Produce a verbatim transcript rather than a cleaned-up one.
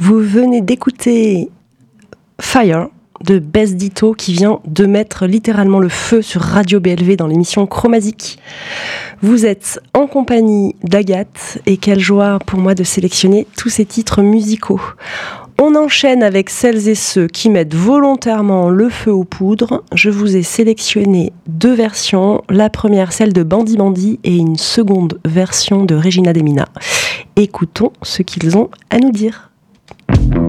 Vous venez d'écouter Fire de Bess Ditto qui vient de mettre littéralement le feu sur Radio B L V dans l'émission Chromazique. Vous êtes en compagnie d'Agathe et quelle joie pour moi de sélectionner tous ces titres musicaux. On enchaîne avec celles et ceux qui mettent volontairement le feu aux poudres. Je vous ai sélectionné deux versions. La première, celle de Bandi Bandi, et une seconde version de Regina Demina. Écoutons ce qu'ils ont à nous dire.